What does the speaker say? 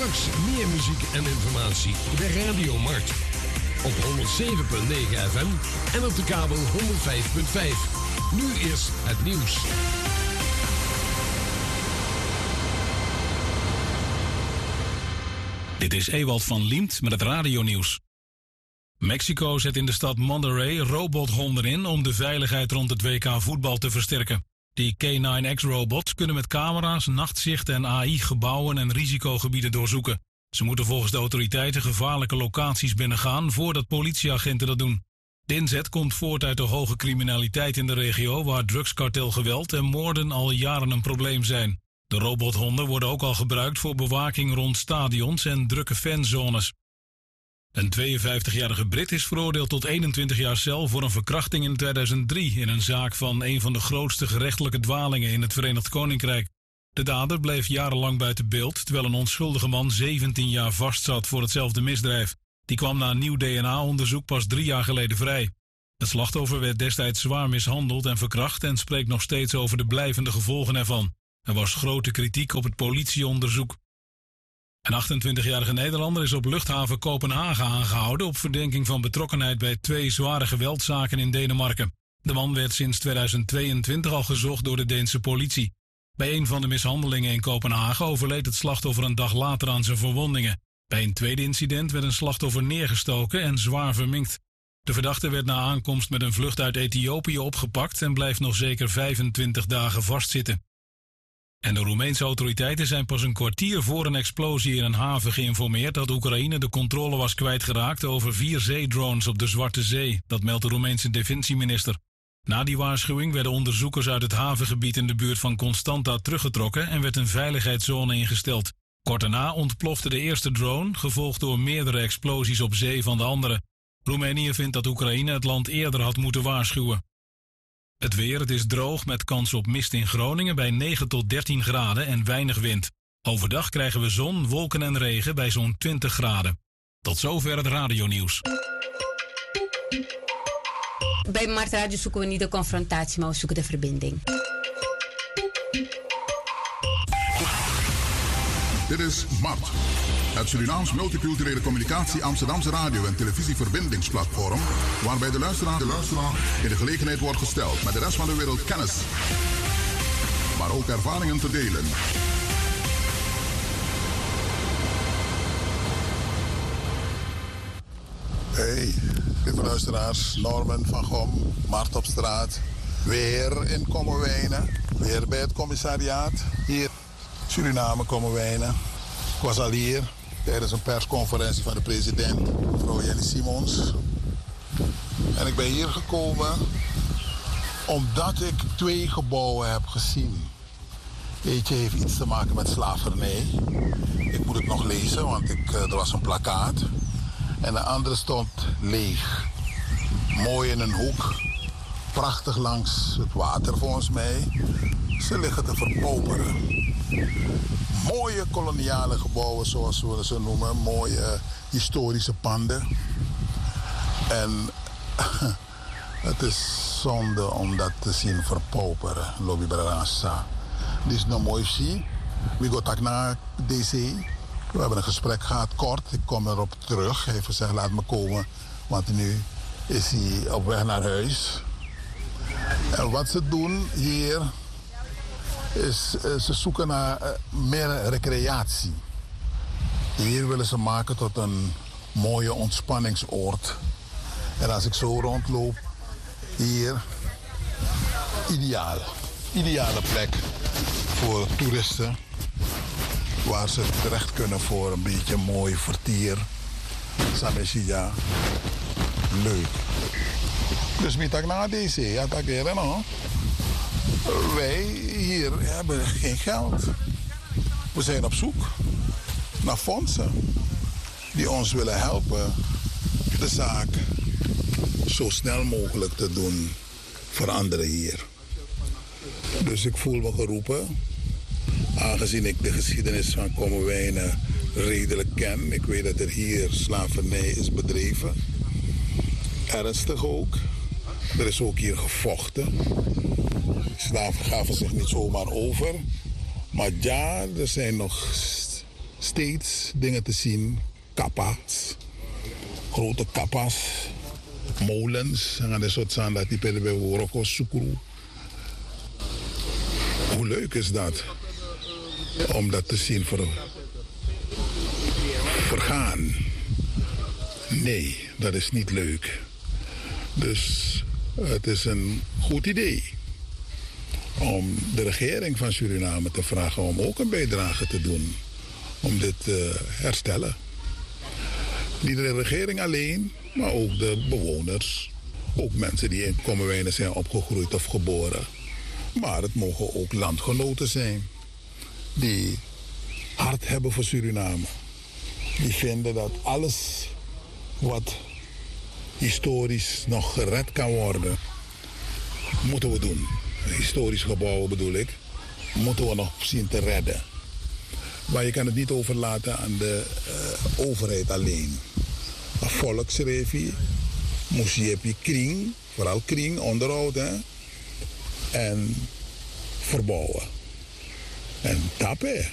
Straks meer muziek en informatie bij Radio Mart. Op 107.9 FM en op de kabel 105.5. Nu eerst het nieuws. Dit is Ewald van Liemt met het radionieuws. Mexico zet in de stad Monterrey robothonden in om de veiligheid rond het WK voetbal te versterken. Die K9X-robots kunnen met camera's, nachtsicht en AI gebouwen en risicogebieden doorzoeken. Ze moeten volgens de autoriteiten gevaarlijke locaties binnengaan voordat politieagenten dat doen. De inzet komt voort uit de hoge criminaliteit in de regio waar drugskartelgeweld en moorden al jaren een probleem zijn. De robothonden worden ook al gebruikt voor bewaking rond stadions en drukke fanzones. Een 52-jarige Brit is veroordeeld tot 21 jaar cel voor een verkrachting in 2003 in een zaak van een van de grootste gerechtelijke dwalingen in het Verenigd Koninkrijk. De dader bleef jarenlang buiten beeld, terwijl een onschuldige man 17 jaar vastzat voor hetzelfde misdrijf. Die kwam na een nieuw DNA-onderzoek pas 3 jaar geleden vrij. Het slachtoffer werd destijds zwaar mishandeld en verkracht en spreekt nog steeds over de blijvende gevolgen ervan. Er was grote kritiek op het politieonderzoek. Een 28-jarige Nederlander is op luchthaven Kopenhagen aangehouden op verdenking van betrokkenheid bij 2 zware geweldzaken in Denemarken. De man werd sinds 2022 al gezocht door de Deense politie. Bij een van de mishandelingen in Kopenhagen overleed het slachtoffer een dag later aan zijn verwondingen. Bij een tweede incident werd een slachtoffer neergestoken en zwaar verminkt. De verdachte werd na aankomst met een vlucht uit Ethiopië opgepakt en blijft nog zeker 25 dagen vastzitten. En de Roemeense autoriteiten zijn pas een kwartier voor een explosie in een haven geïnformeerd dat Oekraïne de controle was kwijtgeraakt over 4 zeedrones op de Zwarte Zee. Dat meldt de Roemeense defensieminister. Na die waarschuwing werden onderzoekers uit het havengebied in de buurt van Constanta teruggetrokken en werd een veiligheidszone ingesteld. Kort daarna ontplofte de eerste drone, gevolgd door meerdere explosies op zee van de andere. Roemenië vindt dat Oekraïne het land eerder had moeten waarschuwen. Het weer, het is droog met kans op mist in Groningen bij 9 tot 13 graden en weinig wind. Overdag krijgen we zon, wolken en regen bij zo'n 20 graden. Tot zover het radionieuws. Bij Mart Radio zoeken we niet de confrontatie, maar we zoeken de verbinding. Dit is Mart, het Surinaams multiculturele communicatie Amsterdamse radio- en televisieverbindingsplatform, waarbij de luisteraar in de gelegenheid wordt gesteld met de rest van de wereld kennis, maar ook ervaringen te delen. Hey, lieve luisteraars, Norman van Gom, Mart op straat, weer in Kommerwijnen, weer bij het commissariaat, hier Suriname Kommerwijnen. Ik was al hier tijdens een persconferentie van de president, mevrouw Jenny Simons. En ik ben hier gekomen omdat ik 2 gebouwen heb gezien. Eentje heeft iets te maken met slavernij. Ik moet het nog lezen, want er was een plakkaat. En de andere stond leeg. Mooi in een hoek. Prachtig langs het water volgens mij. Ze liggen te verpauperen. Mooie koloniale gebouwen, zoals we ze noemen. Mooie historische panden. En het is zonde om dat te zien verpauperen. Lobby Barasa. Dit is nog mooi zie. We gaan naar DC. We hebben een gesprek gehad, kort. Ik kom erop terug. Hij heeft gezegd, laat me komen. Want nu is hij op weg naar huis. En wat ze doen hier is ze zoeken naar meer recreatie. Hier willen ze maken tot een mooie ontspanningsoord. En als ik zo rondloop, hier, ideaal. Ideale plek voor toeristen. Waar ze terecht kunnen voor een beetje mooi vertier. Sameshia. Leuk. Dus wie tak na deze? Ja, tak weer no. Wij hier hebben geen geld. We zijn op zoek naar fondsen die ons willen helpen de zaak zo snel mogelijk te doen veranderen hier. Dus ik voel me geroepen, aangezien ik de geschiedenis van Kommerwijnen redelijk ken. Ik weet dat er hier slavernij is bedreven. Ernstig ook. Er is ook hier gevochten. Slaven gaven zich niet zomaar over. Maar ja, er zijn nog steeds dingen te zien. Kappas, grote kappas, molens. En dat soort zaken dat die bij Woroko Sukuru. Hoe leuk is dat? Om dat te zien vergaan. Nee, dat is niet leuk. Dus het is een goed idee om de regering van Suriname te vragen om ook een bijdrage te doen om dit te herstellen. Niet de regering alleen, maar ook de bewoners. Ook mensen die in Kommerwijnen zijn opgegroeid of geboren. Maar het mogen ook landgenoten zijn die hart hebben voor Suriname. Die vinden dat alles wat historisch nog gered kan worden, moeten we doen. Historisch gebouwen bedoel ik, moeten we nog zien te redden. Maar je kan het niet overlaten aan de overheid alleen. Een volksrevie, moest je kring, vooral kring, onderhoud, hè? En verbouwen. En tappen.